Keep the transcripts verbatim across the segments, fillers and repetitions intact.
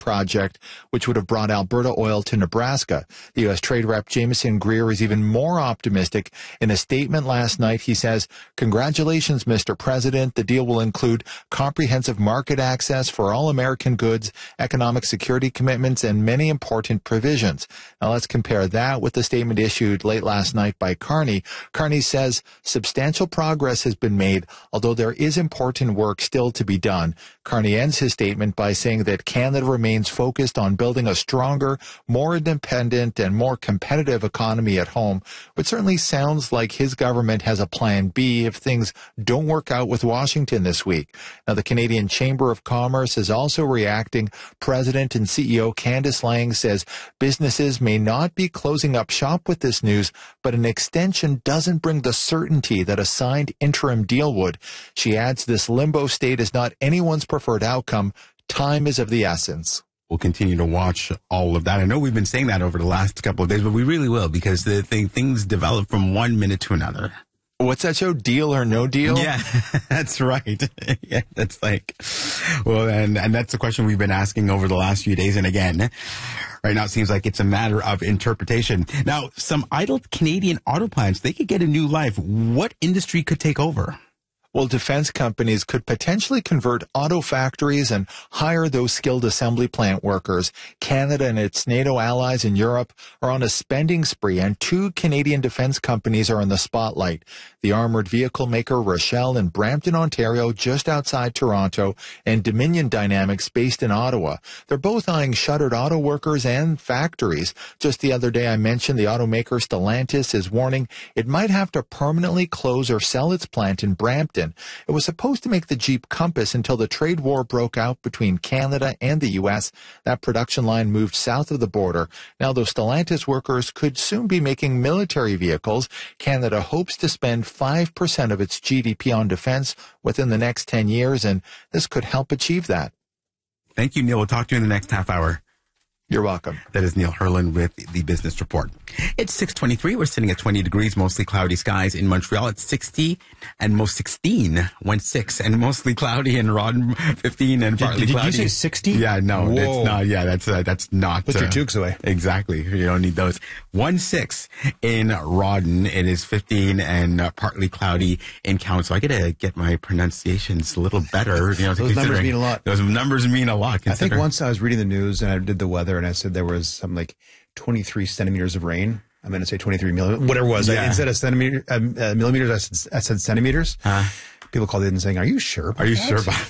project, which would have brought Alberta oil to Nebraska. The U S Trade Rep Jameson Greer is even more optimistic. In a statement last night, he says, "Congratulations, Mister President. The deal will include comprehensive market access for all American goods, economic security commitments, and many important provisions." Now let's compare that with the statement issued late last night by Carney. Carney says substantial progress has been made, although there is important work still to be done. Carney ends his statement by saying that Canada remains focused on building a stronger, more independent, and more competitive economy at home, which certainly sounds like his government has a plan B if things don't work out with Washington this week. Now, the Canadian Chamber of Commerce is also reacting. President and C E O Candice Lang says businesses may not be closing up shop with this news, but an extension doesn't bring the certainty that a signed interim deal would. She adds this limbo state is not anyone's preferred outcome. Time is of the essence. We'll continue to watch all of that. I know we've been saying that over the last couple of days, but we really will, because the thing, things develop from one minute to another. What's that show? Deal or No Deal? Yeah, that's right. Yeah, that's like, well, and, and that's the question we've been asking over the last few days. And again, right now it seems like it's a matter of interpretation. Now, some idle Canadian auto plants, they could get a new life. What industry could take over? Well, defense companies could potentially convert auto factories and hire those skilled assembly plant workers. Canada and its NATO allies in Europe are on a spending spree, and two Canadian defense companies are in the spotlight. The armored vehicle maker Rochelle in Brampton, Ontario, just outside Toronto, and Dominion Dynamics based in Ottawa. They're both eyeing shuttered auto workers and factories. Just the other day I mentioned the automaker Stellantis is warning it might have to permanently close or sell its plant in Brampton. It was supposed to make the Jeep Compass until the trade war broke out between Canada and the U S. That production line moved south of the border. Now those Stellantis workers could soon be making military vehicles. Canada hopes to spend five percent of its G D P on defense within the next ten years, and this could help achieve that. Thank you, Neil. We'll talk to you in the next half hour. You're welcome. That is Neil Herland with the Business Report. It's six twenty-three. We're sitting at twenty degrees, mostly cloudy skies in Montreal. It's sixty and most sixteen, one six, and mostly cloudy in Rawdon, fifteen and partly did, did cloudy. Did you say sixty? Yeah, no, Whoa. it's not. Yeah, that's uh, that's not. Put uh, your toques away. Exactly. You don't need those. one six in Rawdon. It is fifteen and uh, partly cloudy in Cowan. So I got to get my pronunciations a little better. You know, those numbers mean a lot. Those numbers mean a lot. I think once I was reading the news and I did the weather and I said there was something like twenty-three centimeters of rain. I'm going to say twenty-three millimeters, whatever it was. Yeah. I, instead of centimeter, um, uh, millimeters, I said, I said centimeters. Uh, People called in saying, "Are you sure about Are you that? sure about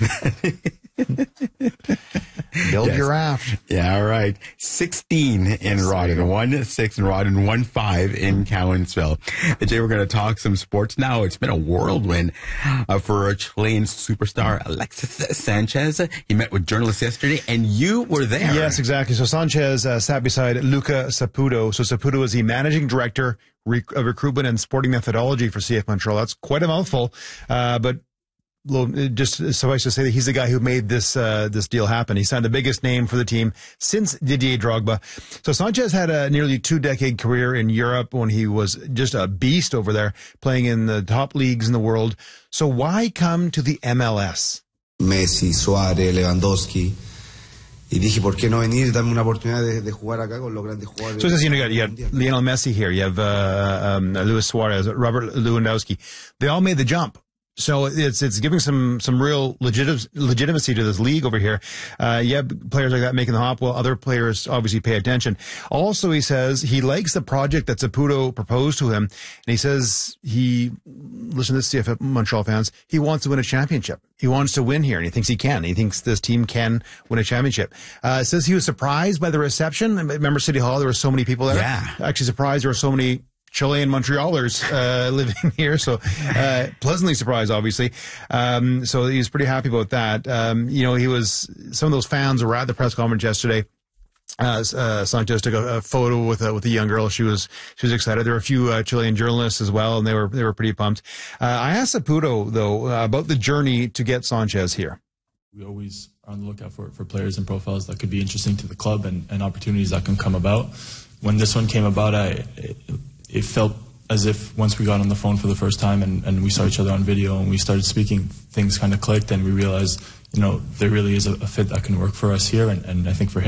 that?" Build Yes. your raft. Yeah, all right. sixteen in Rawdon, one six in Rawdon, one five in Cowansville. Jay, we're going to talk some sports now. It's been a whirlwind uh, for Chilean superstar Alexis Sanchez. He met with journalists yesterday, and you were there. Yes, exactly. So Sanchez uh, sat beside Luca Saputo. So Saputo is the managing director rec- of recruitment and sporting methodology for C F Montreal. That's quite a mouthful, uh, but Well, just suffice to say that he's the guy who made this uh, this deal happen. He signed the biggest name for the team since Didier Drogba. So Sanchez had a nearly two-decade career in Europe when he was just a beast over there, playing in the top leagues in the world. So why come to the M L S? Messi, Suárez, Lewandowski. Y dije, ¿por qué no venir? Dame una oportunidad de, de jugar acá con los grandes jugadores. So it says, you know, you got, you got Lionel Messi here. You have uh, um, Luis Suarez, Robert Lewandowski. They all made the jump. So it's it's giving some some real legit, legitimacy to this league over here. Uh, you have players like that making the hop, while other players obviously pay attention. Also, he says he likes the project that Saputo proposed to him, and he says he, listen to this, C F Montreal fans, he wants to win a championship. He wants to win here, and he thinks he can. He thinks this team can win a championship. Uh, says he was surprised by the reception. Remember City Hall? There were so many people there. Yeah. Actually surprised there were so many Chilean Montrealers uh, living here, so uh, pleasantly surprised, obviously. Um, so he was pretty happy about that. Um, you know, he was, some of those fans were at the press conference yesterday. Uh, uh, Sanchez took a, a photo with a, with a young girl. She was she was excited. There were a few uh, Chilean journalists as well, and they were they were pretty pumped. Uh, I asked Saputo though uh, about the journey to get Sanchez here. We always are on the lookout for for players and profiles that could be interesting to the club and, and opportunities that can come about. When this one came about, I. It, It felt as if once we got on the phone for the first time and, and we saw each other on video and we started speaking, things kind of clicked and we realized, you know, there really is a, a fit that can work for us here and, and I think for him.